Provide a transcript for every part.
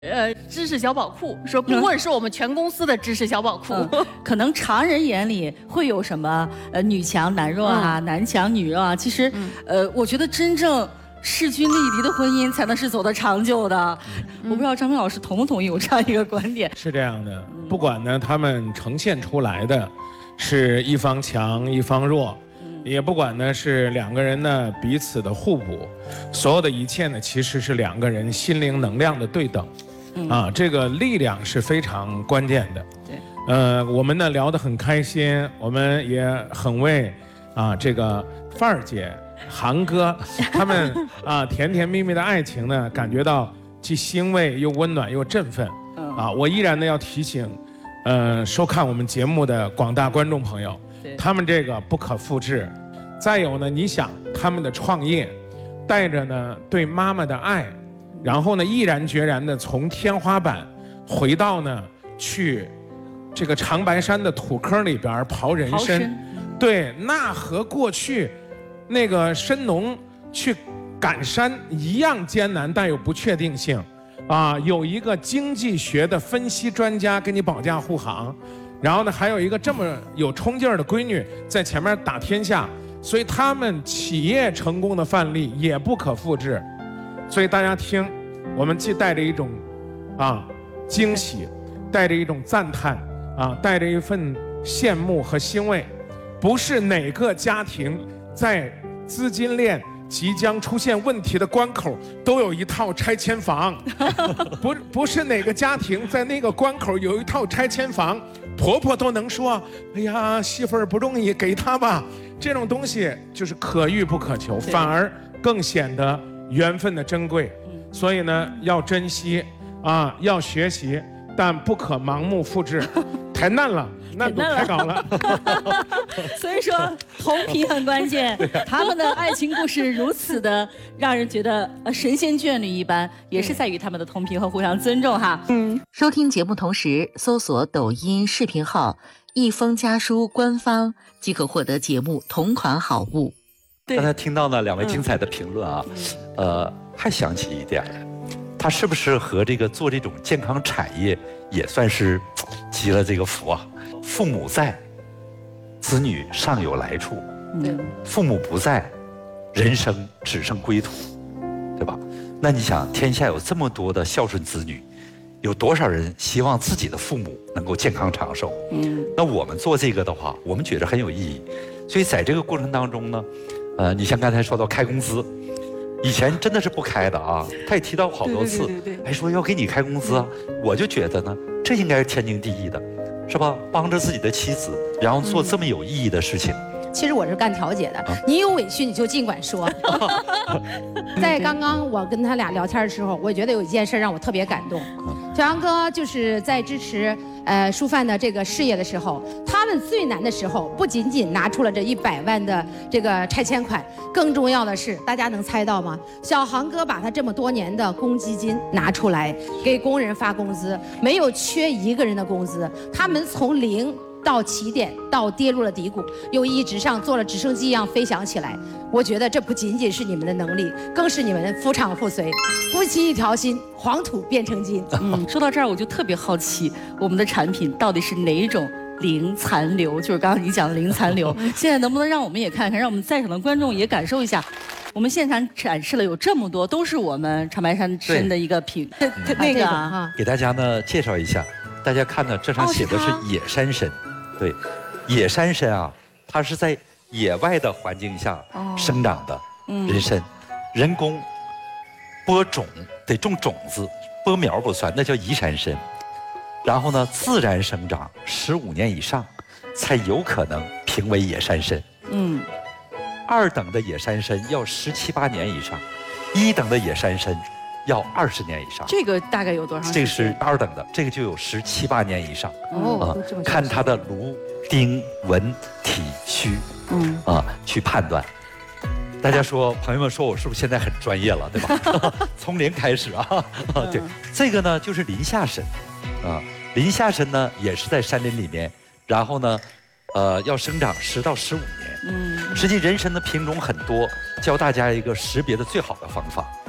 知识小宝库，说顾问是我们全公司的知识小宝库。 可能常人眼里会有什么女强男弱啊，男强女弱啊。其实，我觉得真正势均力敌的婚姻才能是走得长久的。我不知道张明老师同不同意我这样一个观点？ 是这样的，不管呢他们呈现出来的是一方强一方弱，也不管呢是两个人呢彼此的互补，所有的一切呢其实是两个人心灵能量的对等。这个力量是非常关键的。对，我们呢聊得很开心，我们也很为这个范儿姐、韩哥他们甜甜蜜蜜的爱情呢感觉到既欣慰又温暖又振奋。我依然呢要提醒，收看我们节目的广大观众朋友，他们这个不可复制。再有呢，你想他们的创业，带着呢对妈妈的爱。然后呢，毅然决然的从天花板回到呢去这个长白山的土坑里边刨人参，对，那和过去那个深农去赶山一样艰难，但有不确定性。有一个经济学的分析专家给你保驾护航，然后呢，还有一个这么有冲劲儿的闺女在前面打天下，所以他们企业成功的范例也不可复制。所以大家听，我们既带着一种惊喜，带着一种赞叹，带着一份羡慕和欣慰。不是哪个家庭在资金链即将出现问题的关口都有一套拆迁房，不是哪个家庭在那个关口有一套拆迁房，婆婆都能说：“哎呀，媳妇儿不容易，给她吧。”这种东西就是可遇不可求，反而更显得缘分的珍贵。所以呢，要珍惜要学习，但不可盲目复制，太难了，难度太高了。 所以说，同频很关键。他们的爱情故事如此的让人觉得神仙眷侣一般，也是在于他们的同频和互相尊重哈。 收听节目同时搜索抖音视频号“一封家书官方”，即可获得节目同款好物。 刚才听到呢两位精彩的评论还想起一点，他是不是和这个做这种健康产业也算是积了这个福啊？父母在，子女尚有来处；父母不在，人生只剩归途，对吧？那你想，天下有这么多的孝顺子女，有多少人希望自己的父母能够健康长寿？那我们做这个的话，我们觉得很有意义。所以在这个过程当中呢，你像刚才说到开工资，以前真的是不开的啊，他也提到好多次，还说要给你开工资啊，我就觉得呢，这应该是天经地义的，是吧？帮着自己的妻子，然后做这么有意义的事情。 其实我是干调解的，你有委屈你就尽管说。在刚刚我跟他俩聊天的时候，我觉得有一件事让我特别感动。小杨哥就是在支持舒范的这个事业的时候，他们最难的时候，不仅仅拿出了这100万的这个拆迁款，更重要的是，大家能猜到吗？小航哥把他这么多年的公积金拿出来给工人发工资，没有缺一个人的工资，他们从0到起点，到跌入了低谷，又一直上做了直升机一样飞翔起来。我觉得这不仅仅是你们的能力，更是你们的夫唱妇随，夫妻一条心，黄土变成金。 说到这儿我就特别好奇，我们的产品到底是哪一种零残留？就是刚刚你讲的零残留，现在能不能让我们也看看，让我们在场的观众也感受一下？我们现场展示了有这么多，都是我们长白山参的一个品，那个给大家呢介绍一下，大家看呢这上写的是野山参。对，野山参啊，它是在野外的环境下生长的人参，人工播种得种种子，播苗不算，那叫移山参。然后呢，自然生长15年以上，才有可能评为野山参。2等的野山参要17、18年以上，1等的野山参要20年以上。 这个大概有多长时间？ 这个是2等的，这个就有17、18年以上。看它的颅、丁、纹、体、须，去判断。大家说，朋友们说我是不是现在很专业了，对吧？从0开始啊，对，这个呢就是林下参，林下参呢也是在山林里面，然后呢，要生长10到15年。实际人参的品种很多，教大家一个识别的最好的方法。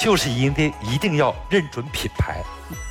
就是一定要认准品牌。